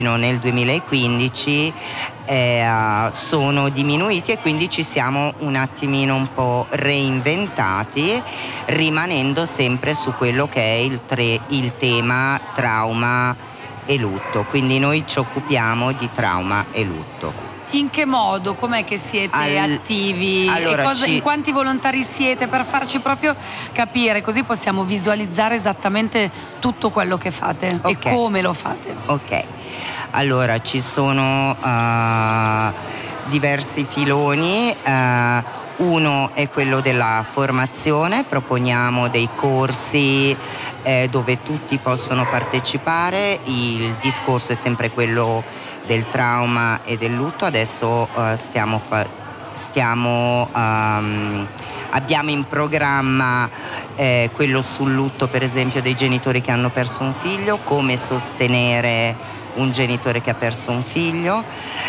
nel 2015 sono diminuiti, e quindi ci siamo un attimino un po' reinventati, rimanendo sempre su quello che è il tema trauma e lutto. Quindi noi ci occupiamo di trauma e lutto. In che modo? Com'è che siete attivi? Allora, in quanti volontari siete, per farci proprio capire, così possiamo visualizzare esattamente tutto quello che fate e come lo fate. Ok, allora ci sono diversi filoni. Uno è quello della formazione, proponiamo dei corsi dove tutti possono partecipare. Il discorso è sempre quello del trauma e del lutto. Adesso abbiamo in programma quello sul lutto, per esempio, dei genitori che hanno perso un figlio, come sostenere un genitore che ha perso un figlio.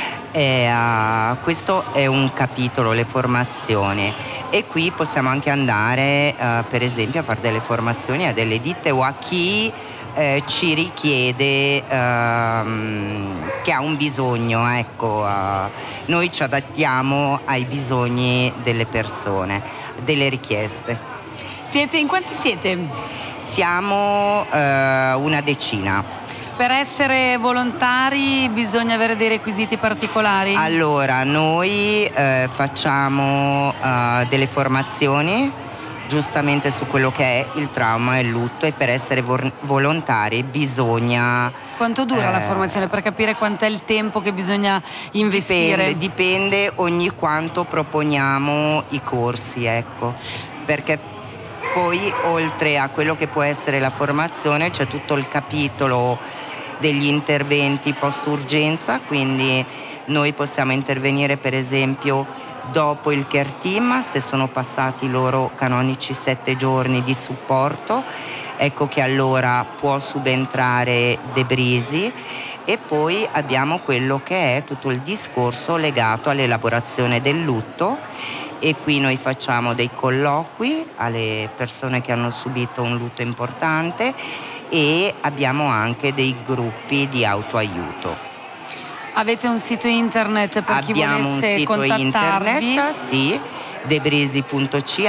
Questo è un capitolo, le formazioni, e qui possiamo anche andare per esempio a fare delle formazioni a delle ditte o a chi ci richiede, che ha un bisogno, ecco. Noi ci adattiamo ai bisogni delle persone, delle richieste. In quanti siete? Siamo una decina. Per essere volontari bisogna avere dei requisiti particolari? Allora, noi facciamo delle formazioni giustamente su quello che è il trauma e il lutto, e per essere volontari bisogna... Quanto dura la formazione, per capire quant'è il tempo che bisogna investire? Dipende ogni quanto proponiamo i corsi, ecco, perché poi oltre a quello che può essere la formazione c'è tutto il capitolo degli interventi post-urgenza, quindi noi possiamo intervenire per esempio dopo il care team, se sono passati i loro canonici 7 giorni di supporto, ecco che allora può subentrare debrisi. E poi abbiamo quello che è tutto il discorso legato all'elaborazione del lutto, e qui noi facciamo dei colloqui alle persone che hanno subito un lutto importante, e abbiamo anche dei gruppi di autoaiuto. Avete un sito internet per chi volesse contattarvi? Abbiamo un sito internet, sì, debrisi.ch,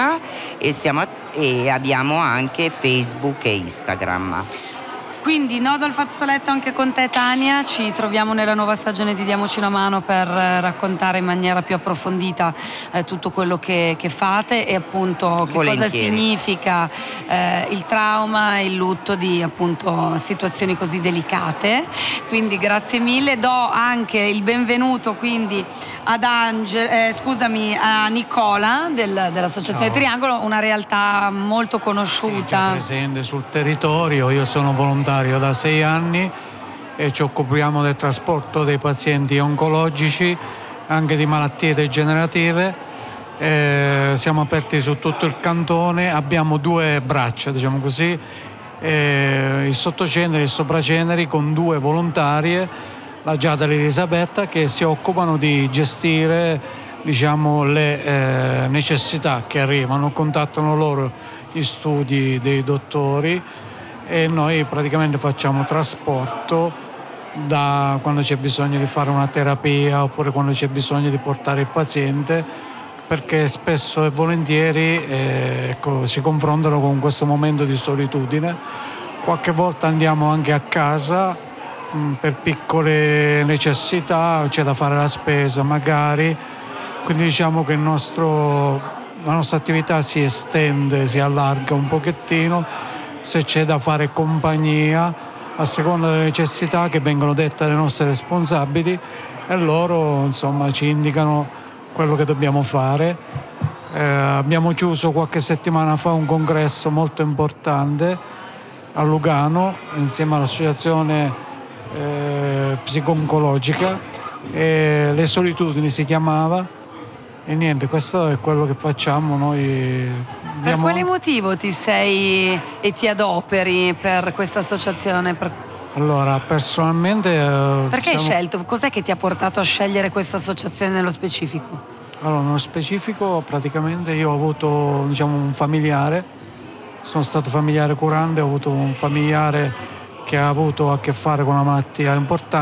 e abbiamo anche Facebook e Instagram. Quindi nodo al fazzoletto anche con te, Tania. Ci troviamo nella nuova stagione di Diamoci una mano per raccontare in maniera più approfondita tutto quello che fate, e appunto che cosa significa il trauma e il lutto di appunto situazioni così delicate. Quindi grazie mille. Do anche il benvenuto quindi ad a Nicola dell'Associazione Triangolo, una realtà molto conosciuta. Sì, già presente sul territorio. Io sono volontario da 6 anni e ci occupiamo del trasporto dei pazienti oncologici, anche di malattie degenerative. Siamo aperti su tutto il cantone, abbiamo 2 braccia, diciamo così, il Sottoceneri e il Sopraceneri, con 2 volontarie, la Giada e l'Elisabetta, che si occupano di gestire, diciamo, le necessità che arrivano, contattano loro gli studi dei dottori, e noi praticamente facciamo trasporto da quando c'è bisogno di fare una terapia oppure quando c'è bisogno di portare il paziente, perché spesso e volentieri si confrontano con questo momento di solitudine. Qualche volta andiamo anche a casa per piccole necessità, c'è da fare la spesa magari, quindi diciamo che la nostra attività si estende, si allarga un pochettino, se c'è da fare compagnia a seconda delle necessità che vengono dette alle nostre responsabili, e loro insomma ci indicano quello che dobbiamo fare. Abbiamo chiuso qualche settimana fa un congresso molto importante a Lugano insieme all'associazione psico-oncologica, Le Solitudini si chiamava, e niente, questo è quello che facciamo noi. Per quale motivo ti adoperi per questa associazione? Allora, personalmente... Perché hai scelto? Cos'è che ti ha portato a scegliere questa associazione nello specifico? Allora, nello specifico praticamente io ho avuto, diciamo, un familiare, sono stato familiare curante, ho avuto un familiare che ha avuto a che fare con una malattia importante.